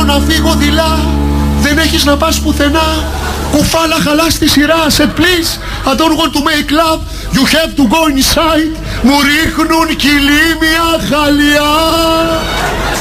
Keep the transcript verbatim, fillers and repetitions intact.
να φύγω δειλά. Δεν έχεις να πας πουθενά. Κουφάλα χαλάς τη σειρά. Said please, I don't want to make love. You have to go inside. Μου ρίχνουν κυλίμια χαλιά.